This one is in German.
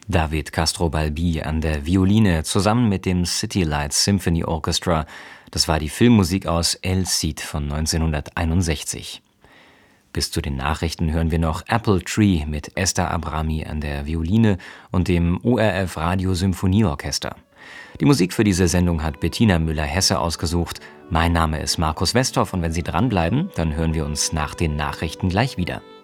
David Castro-Balbi an der Violine zusammen mit dem City Lights Symphony Orchestra. Das war die Filmmusik aus El Cid von 1961. Bis zu den Nachrichten hören wir noch Apple Tree mit Esther Abrami an der Violine und dem ORF Radio Symphonieorchester. Die Musik für diese Sendung hat Bettina Müller-Hesse ausgesucht. Mein Name ist Markus Westhoff und wenn Sie dranbleiben, dann hören wir uns nach den Nachrichten gleich wieder.